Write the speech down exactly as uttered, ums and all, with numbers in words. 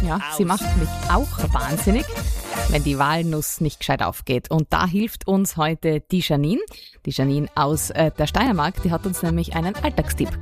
Ja, sie macht mich auch wahnsinnig, wenn die Walnuss nicht gescheit aufgeht. Und da hilft uns heute die Janine, die Janine aus äh, der Steiermark, die hat uns nämlich einen Alltagstipp